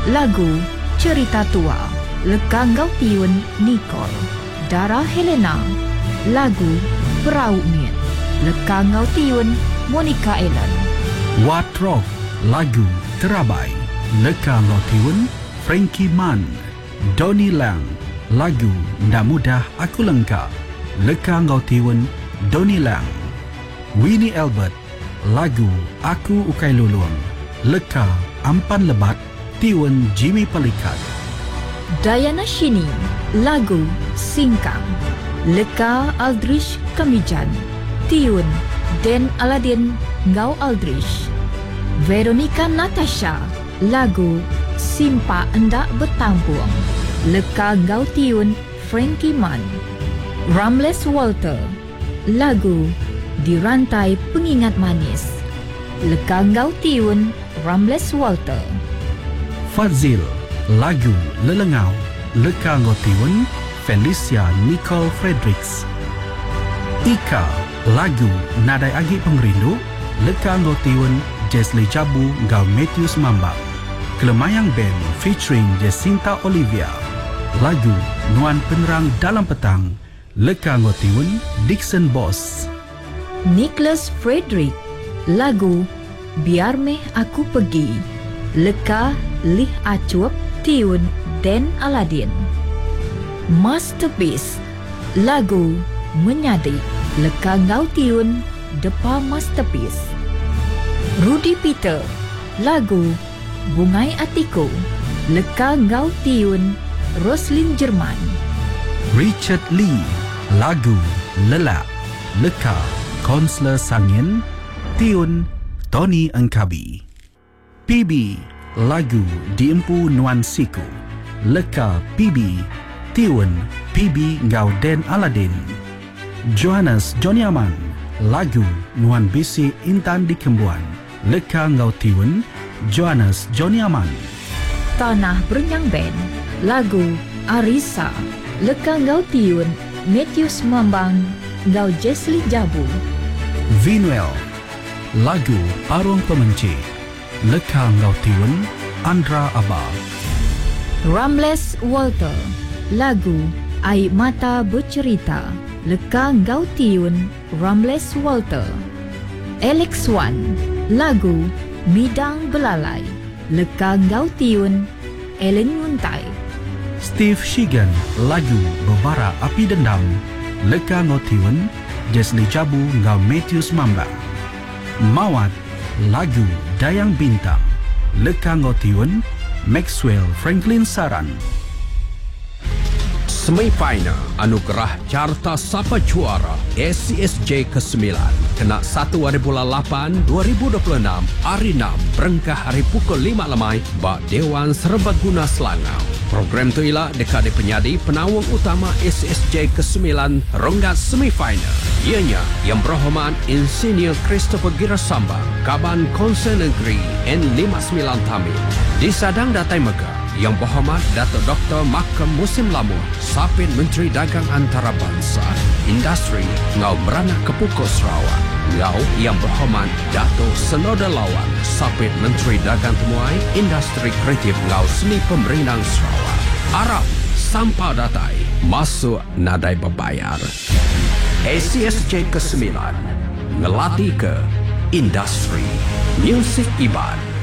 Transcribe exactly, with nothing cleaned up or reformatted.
Lagu Cerita Tua, Lekangau Tiun Nicole. Dara Helena. Lagu Perahu Miet, Lekangau Tiun Monica Ellen. Wat Rock, lagu Terabai, Lekangau Tiun Frankie Mann. Donnie Lang, lagu Ndak Mudah Aku Lengkap, Lekangau Tiun Donnie Lang. Winnie Albert, lagu Aku Ukai Luluang, Leka Ampan Lebat Tiun Jimmy Pelikat. Diana Shini, lagu Singkang, Leka Aldrich Kamijan, Tiun Den Aladin Ngau Aldrich. Veronica Natasha, lagu Simpa Endak Bertampung, Leka Ngau Tiun Frankie Mann. Ramles Walter, lagu Di Rantai Pengingat Manis, Leka Ngau Tiun Ramles Walter. Fazil, lagu Lelengau, Leka Ngau Tiun Felicia Nicole Fredericks. Ika, lagu Nadai Agi Pengrindu, Leka Ngau Tiun Jesli Jabu Ngau Matthews Mambak. Kelemayang Band featuring Jacinta Olivia, lagu Nuan Penerang Dalam Petang, Leka Ngau Tiun Dixon Boss. Nicholas Frederick, lagu Biar Meh Aku Pergi, Leka Lih Acuap Tiun Den Aladin. Masterpiece, lagu Menyadik, Leka Ngau Tiun Depa Masterpiece. Rudy Peter, lagu Bungai Atiku, Leka Ngau Tiun Roslyn Jerman. Richard Lee, lagu Lelak, Leka Konsler Sangin Tiun Tony Engkabi. P B, lagu Diempu Nuan Siku, Leka P B Tiun P B Ngau Den Aladin. Johannes Joniaman, lagu Nuan Bisi Intan di Kembuan, Leka Ngau Tiun Johannes Joniaman. Tanah Berenyang Band, lagu Arisa, Leka Ngau Tiun Matthews Mambang Ngau Jesli Jabu. Vinuel, lagu Arung Pemenci, Leka Ngau Tiun Andra Abah. Ramles Walter, lagu Air Mata Bercerita, Leka Ngau Tiun Ramles Walter. Alex Wan, lagu Midang Belalai, Leka Ngau Tiun Ellen Nguntai. Steve Shigan, lagu Bebara Api Dendam, Leka Ngau Tiun Jesli Jabu Ngau Matthews Mambang. Mawat, lagu Dayang Bintang, Leka Ngau Tiun Maxwell Franklin Saran. Semifinal Anugerah Carta Sapa Juara S C S J kesembilan kena satu hari bulan lapan dua ribu dua puluh enam hari enam berengkah hari pukul lima lemai bak Dewan Serbaguna Selangau. Program tu ialah dekade penyadi penawang utama S C S J kesembilan ronggat semifinal. Ianya Yang Berhormat Insinyur Christopher Girasambang, Kaban Konsen Negeri N lima puluh sembilan Tamil. Di Sadang Datai Megah, Yang Berhormat Datuk Doktor Makam Musim Lamu, Sapit Menteri Dagang Antarabangsa, Industri Ngau Beranak Kepukul Sarawak. Ngau Yang Berhormat Datuk Senoda Lawan, Sapit Menteri Dagang Temuai, Industri Kreatif Ngau Seni Pemerintahan Sarawak. Arab Sampau Datai masuk nadai berbayar. S C S J kesembilan ngelatih ke industri muzik ibad.